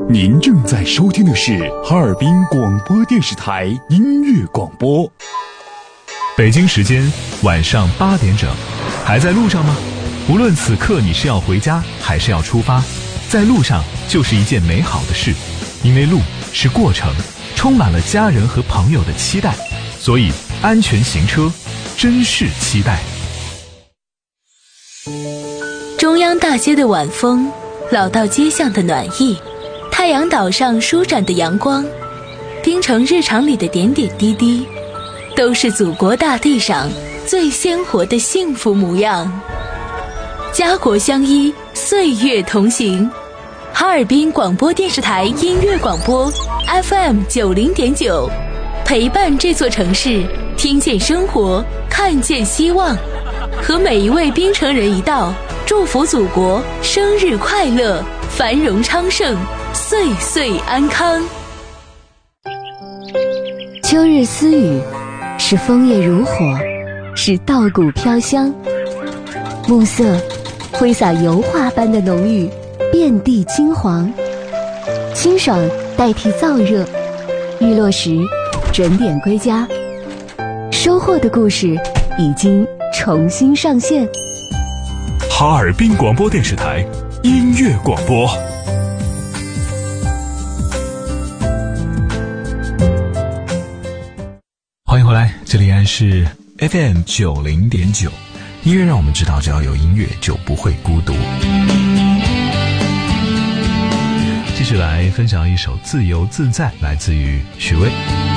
您正在收听的是哈尔滨广播电视台音乐广播。 北京时间晚上8点整，还在路上吗？无论此刻你是要回家还是要出发，在路上就是一件美好的事，因为路是过程，充满了家人和朋友的期待，所以安全行车，珍视期待。 中央大街的晚风，老道街巷的暖意，太阳岛上舒展的阳光，滨城日常里的点点滴滴，都是祖国大地上最鲜活的幸福模样。家国相依，岁月同行。哈尔滨广播电视台音乐广播 FM90.9，陪伴这座城市，听见生活，看见希望。和每一位滨城人一道，祝福祖国生日快乐，繁荣昌盛，岁岁安康。 秋日私语，是枫叶如火，是稻谷飘香。暮色挥洒油画般的浓郁，遍地金黄。清爽代替燥热，日落时准点归家。收获的故事已经重新上线。 哈尔滨广播电视台音乐广播。欢迎回来，这里依然是 FM90.9，音乐让我们知道，只要有音乐就不会孤独。继续来分享一首《自由自在》，来自于许巍。